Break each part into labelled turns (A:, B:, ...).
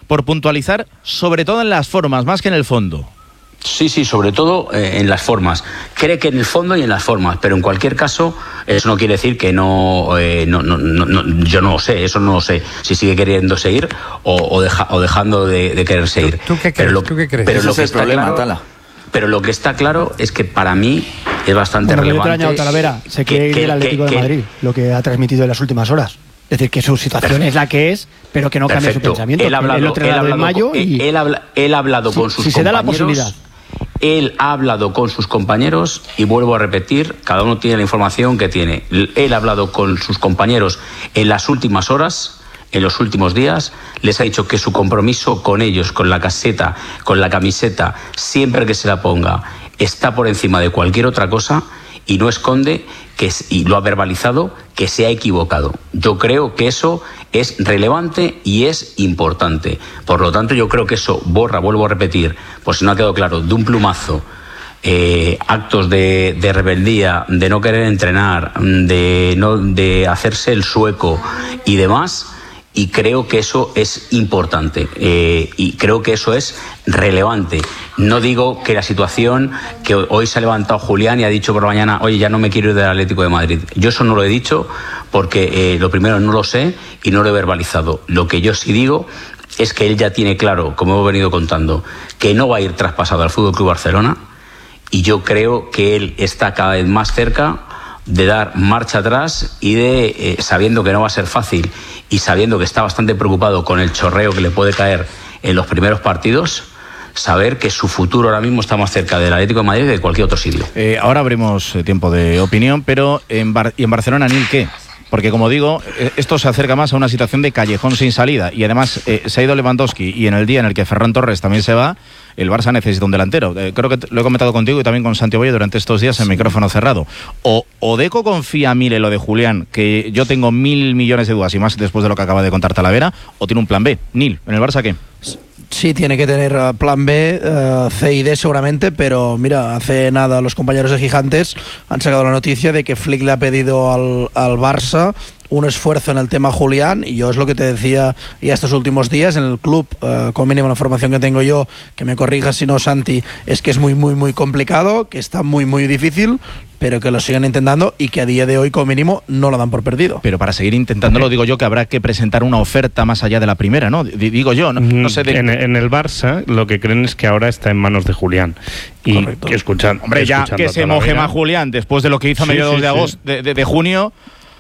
A: por puntualizar, sobre todo en las formas, más que en el fondo.
B: Sí, sobre todo en las formas. Cree que en el fondo y en las formas, pero en cualquier caso, eso no quiere decir que no, yo no lo sé, eso no lo sé, si sigue queriendo seguir o dejando de querer seguir.
C: ¿Tú qué crees? ¿Tú qué crees?
B: Pero lo que
D: es el problema, Tala.
B: Pero lo que está claro es que para mí es bastante relevante.
E: Yo te he añadido, Talavera, se quiere ir del Atlético de Madrid, lo que ha transmitido en las últimas horas. Es decir, que su situación es la que es, pero que no cambia su pensamiento.
B: Él ha hablado en mayo y él ha hablado con sus compañeros. Si se da la posibilidad. Él ha hablado con sus compañeros y vuelvo a repetir, cada uno tiene la información que tiene. Él ha hablado con sus compañeros en las últimas horas, en los últimos días, les ha dicho que su compromiso con ellos, con la camiseta, siempre que se la ponga, está por encima de cualquier otra cosa y no esconde, y lo ha verbalizado, que se ha equivocado. Yo creo que eso es relevante y es importante. Por lo tanto, yo creo que eso vuelvo a repetir, por si no ha quedado claro, de un plumazo, actos de rebeldía, de no querer entrenar, de hacerse el sueco y demás. Y creo que eso es importante y creo que eso es relevante. No digo que la situación que hoy se ha levantado Julián y ha dicho por la mañana, oye, ya no me quiero ir del Atlético de Madrid. Yo eso no lo he dicho porque lo primero no lo sé y no lo he verbalizado. Lo que yo sí digo es que él ya tiene claro, como hemos venido contando, que no va a ir traspasado al FC Barcelona y yo creo que él está cada vez más cerca de dar marcha atrás y de, sabiendo que no va a ser fácil y sabiendo que está bastante preocupado con el chorreo que le puede caer en los primeros partidos, saber que su futuro ahora mismo está más cerca del Atlético de Madrid que de cualquier otro sitio.
A: Ahora abrimos tiempo de opinión, pero ¿y en Barcelona, Nil, qué? Porque, como digo, esto se acerca más a una situación de callejón sin salida y además se ha ido Lewandowski y en el día en el que Ferran Torres también se va, el Barça necesita un delantero. Creo que lo he comentado contigo y también con Santi Boye durante estos días en micrófono cerrado. O Deco confía mil en lo de Julián, que yo tengo 1.000 millones de dudas y más después de lo que acaba de contar Talavera, o tiene un plan B. Nil, ¿en el Barça qué?
F: Sí, tiene que tener plan B, C y D seguramente, pero mira, hace nada los compañeros de Gigantes han sacado la noticia de que Flick le ha pedido al Barça un esfuerzo en el tema Julián, y yo es lo que te decía ya estos últimos días en el club, con mínimo la formación que tengo yo, que me corrijas si no, Santi, es que es muy muy muy complicado, que está muy muy difícil, pero que lo sigan intentando y que a día de hoy como mínimo no lo dan por perdido.
A: Pero para seguir intentándolo, digo yo que habrá que presentar una oferta más allá de la primera, ¿no? Digo yo, no sé.
G: En el Barça lo que creen es que ahora está en manos de Julián. Y escuchando,
A: hombre, ya que se moje más Julián después de lo que hizo a mediados de agosto, de junio.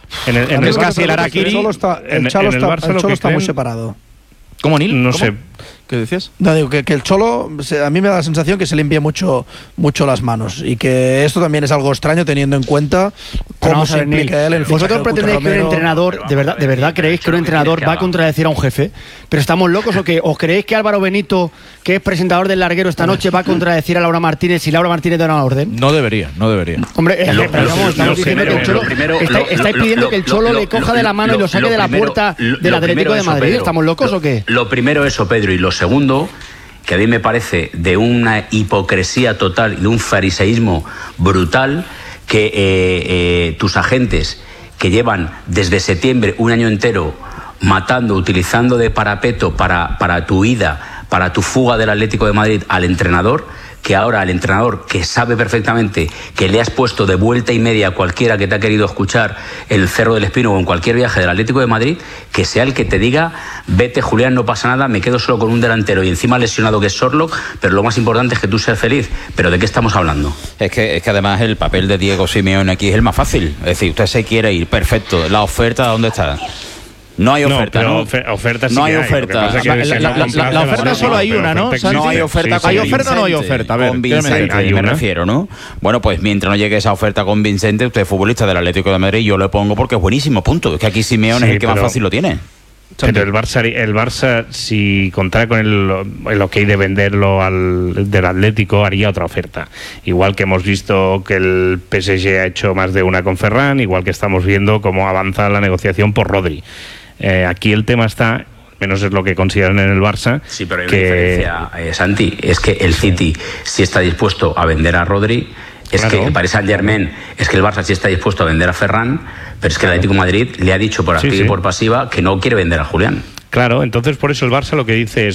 F: Es casi el Araquiri. El Cholo está muy separado.
A: ¿Cómo, Nil?
G: No sé.
A: ¿Qué decías?
F: No, digo que el Cholo, a mí me da la sensación que se limpia mucho las manos y que esto también es algo extraño teniendo en cuenta cómo se implica él en el fichaje.
E: ¿Vosotros pretendéis que un entrenador, de verdad creéis que un entrenador va a contradecir a un jefe? ¿Pero estamos locos o qué? ¿Os creéis que Álvaro Benito, que es presentador del Larguero esta noche, va a contradecir a Laura Martínez si Laura Martínez da una orden?
A: No debería.
E: Hombre, estamos diciendo que el Cholo, estáis pidiendo que el Cholo le coja de la mano y lo saque de la puerta del Atlético de Madrid. ¿Estamos locos o qué?
B: Lo primero eso, Pedro, y lo segundo, que a mí me parece de una hipocresía total y de un fariseísmo brutal, que tus agentes que llevan desde septiembre un año entero matando, utilizando de parapeto para tu ida, para tu fuga del Atlético de Madrid al entrenador, que ahora el entrenador, que sabe perfectamente que le has puesto de vuelta y media a cualquiera que te ha querido escuchar en el Cerro del Espino o en cualquier viaje del Atlético de Madrid, que sea el que te diga, vete Julián, no pasa nada, me quedo solo con un delantero y encima lesionado que es Sorlock, pero lo más importante es que tú seas feliz. ¿Pero de qué estamos hablando?
D: Es que además el papel de Diego Simeone aquí es el más fácil. Es decir, usted se quiere ir, perfecto. ¿La oferta dónde está? No hay oferta, ¿no?
G: Oferta sí
D: no hay
G: que
D: oferta.
A: La oferta solo hay una, ¿no?
D: No hay oferta.
A: ¿Hay oferta o no hay oferta? A ver,
D: convincente, me refiero, ¿no? Bueno, pues mientras no llegue esa oferta convincente, usted es futbolista del Atlético de Madrid, yo le pongo porque es buenísimo, punto. Es que aquí Simeone es el que más fácil lo tiene.
G: Pero el Barça, si contara con el ok de venderlo del Atlético, haría otra oferta. Igual que hemos visto que el PSG ha hecho más de una con Ferran, igual que estamos viendo cómo avanza la negociación por Rodri. Aquí el tema está, menos es lo que consideran en el Barça.
B: Sí, pero hay una diferencia, Santi, es que el City sí está dispuesto a vender a Rodri, es claro. Que el Paris Saint-Germain, es que el Barça sí está dispuesto a vender a Ferran, pero es que el Atlético de Madrid le ha dicho por activa y por pasiva que no quiere vender a Julián.
G: Claro, entonces por eso el Barça lo que dice es